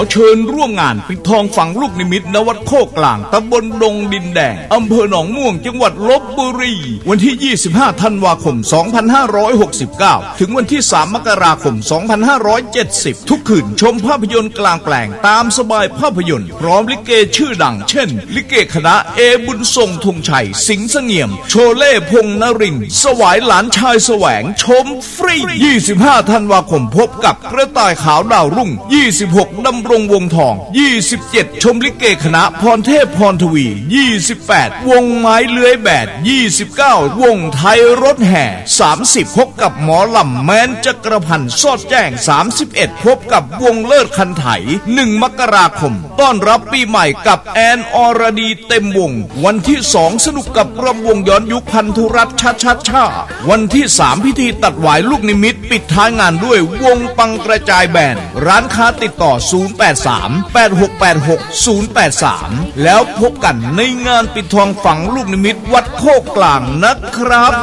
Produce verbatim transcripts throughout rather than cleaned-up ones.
เชิญร่วมงานปิดทองฝังลูกนิมิตณวัดโคกลางตำบลดงดินแดงอำเภอหนองม่วงจังหวัดลพบุรีวันที่ยี่สิบห้าธันวาคมสองพันห้าร้อยหกสิบเก้าถึงวันที่สามมกราคมสองพันห้าร้อยเจ็ดสิบทุกคืนชมภาพยนตร์กลางแปลงตามสบายภาพยนตร์พร้อมลิเกชื่อดังเช่นลิเกคณะเอบุญทรงธงชัยสิงห์เสงี่ยมโชเล่พงษ์นรินทร์สวายหลานชายแสวงชมฟรียี่สิบห้าธันวาคมพบกับกระต่ายขาวดาวรุ่งยี่สิบหกดำรงวงทองยี่สิบเจ็ดชมลิเกคณะพรเทพพรทวียี่สิบแปดวงไม้เลื้อยแบดยี่สิบเก้าวงไทยรถแห่สามสิบพบกับหมอลำแมนจักรพันธ์สอดแจ้งสามสิบเอ็ดพบกับวงเลิศคันไถหนึ่งมกราคมต้อนรับปีใหม่กับแอนอรดีเต็มวงวันที่สองสนุกกับรำวงย้อนยุคพันธุรัตน์ชัดชัดชาวันที่สามพิธีตัดหวายลูกนิมิตปิดท้ายงานด้วยวงปังกระจายแบนร้านค้าติดต่อศูนย์ แปด สาม แปด หก แปด หก ศูนย์ แปด สามแล้วพบกันในงานปิดทองฝังลูกนิมิตวัดโคกกลางนะครับ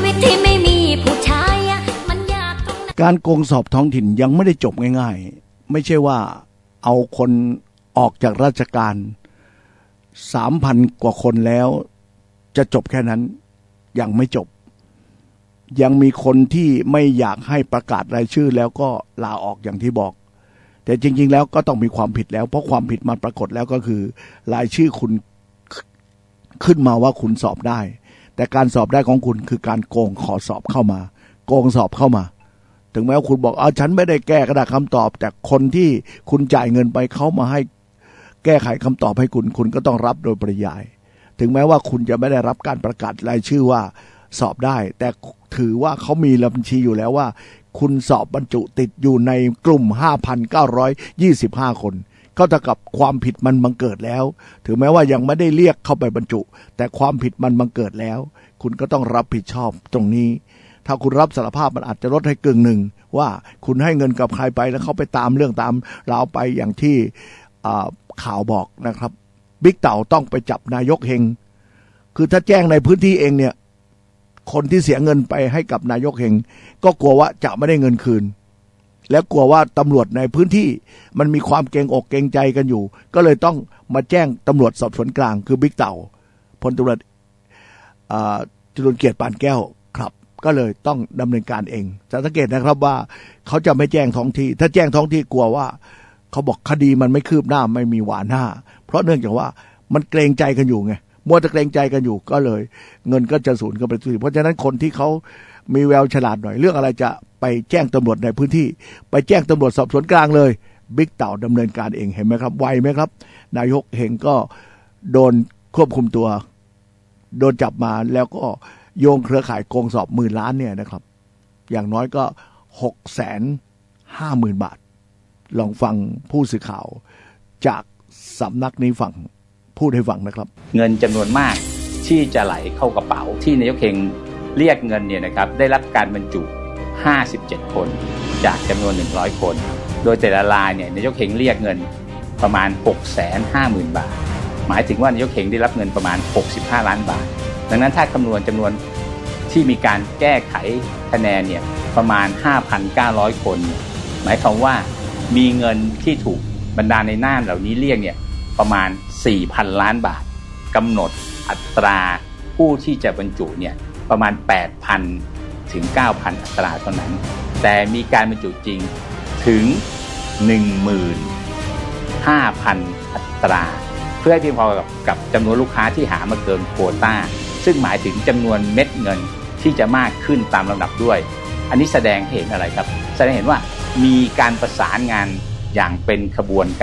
การโกงสอบท้องถิ่นยังไม่ได้จบง่ายๆไม่ใช่ว่าเอาคนออกจากราชการ สามพัน กว่าคนแล้วจะจบแค่นั้นยังไม่จบยังมีคนที่ไม่อยากให้ประกาศรายชื่อแล้วก็ลาออกอย่างที่บอกแต่จริงๆแล้วก็ต้องมีความผิดแล้วเพราะความผิดมันปรากฏแล้วก็คือรายชื่อคุณขึ้นมาว่าคุณสอบได้แต่การสอบได้ของคุณคือการโกงขอสอบเข้ามาโกงสอบเข้ามาถึงแม้ว่าคุณบอกเอาฉันไม่ได้แก้กระดาษคำตอบแต่คนที่คุณจ่ายเงินไปเขามาให้แก้ไขคำตอบให้คุณคุณก็ต้องรับโดยปริยายถึงแม้ว่าคุณจะไม่ได้รับการประกาศรายชื่อว่าสอบได้แต่ถือว่าเขามีบัญชีอยู่แล้วว่าคุณสอบบรรจุติดอยู่ในกลุ่ม ห้าพันเก้าร้อยยี่สิบห้า คนก็เท่ากับความผิดมันบังเกิดแล้วถึงแม้ว่ายังไม่ได้เรียกเข้าไปบรรจุแต่ความผิดมันบังเกิดแล้วคุณก็ต้องรับผิดชอบตรงนี้ถ้าคุณรับสารภาพมันอาจจะลดให้กึ่งหนึ่งว่าคุณให้เงินกับใครไปแล้วเขาไปตามเรื่องตามราวไปอย่างที่ข่าวบอกนะครับบิ๊กเต่าต้องไปจับนายกเฮงคือถ้าแจ้งในพื้นที่เองเนี่ยคนที่เสียเงินไปให้กับนายกเฮงก็กลัวว่าจะไม่ได้เงินคืนแล้วกลัวว่าตำรวจในพื้นที่มันมีความเกรงอกเกรงใจกันอยู่ก็เลยต้องมาแจ้งตำรวจสอบสวนกลางคือบิ๊กเต่าพลตำรวจจรุลเกียรติปานแก้วครับก็เลยต้องดำเนินการเองจะสังเกตนะครับว่าเขาจะไม่แจ้งท้องที่ถ้าแจ้งท้องที่กลัวว่าเขาบอกคดีมันไม่คืบหน้าไม่มีหวานหน้าเพราะเนื่องจากว่ามันเกรงใจกันอยู่ไงมัวแต่เกรงใจกันอยู่ก็เลยเงินก็จะสูญกันไปทุกทีเพราะฉะนั้นคนที่เขามีแววฉลาดหน่อยเรื่องอะไรจะไปแจ้งตำรวจในพื้นที่ไปแจ้งตำรวจสอบสวนกลางเลยบิ๊กเต่าดำเนินการเองเห็นไหมครับไวไหมครับนายกเฮงก็โดนควบคุมตัวโดนจับมาแล้วก็โยงเครือข่ายโกงสอบหมื่นล้านเนี่ยนะครับอย่างน้อยก็หกแสนห้าหมื่นบาทลองฟังผู้สื่อข่าวจากสำนักนี้ฟังพูดให้ฟังนะครับเงินจำนวนมากที่จะไหลเข้ากระเป๋าที่นายกเฮงเรียกเงินเนี่ยนะครับได้รับการบรรจุห้าสิบเจ็ดคนจากจำนวนหนึ่งร้อยคนโดยแต่ละรายเนี่ยนายกเฮงเรียกเงินประมาณ หกแสนห้าหมื่น บาทหมายถึงว่านายกเฮงได้รับเงินประมาณหกสิบห้าล้านบาทดังนั้นถ้าคำนวณจำนวนที่มีการแก้ไขคะแนนเนี่ยประมาณ ห้าพันเก้าร้อย คนหมายความว่ามีเงินที่ถูกบรรดาในหน้าเหล่านี้เรียกเนี่ยประมาณ สี่พัน ล้านบาทกำหนดอัตราผู้ที่จะบรรจุเนี่ยประมาณ แปดพัน ถึง เก้าพัน อัตราเท่านั้นแต่มีการบรรจุจริงถึง หนึ่งหมื่นห้าพัน อัตราเพื่อให้เพียงพอกับกับจำนวนลูกค้าที่หามาเกินโควต้าซึ่งหมายถึงจำนวนเม็ดเงินที่จะมากขึ้นตามลำดับด้วยอันนี้แสดงให้เห็นอะไรครับแสดงเห็นว่ามีการประสานงานอย่างเป็นขบวนการ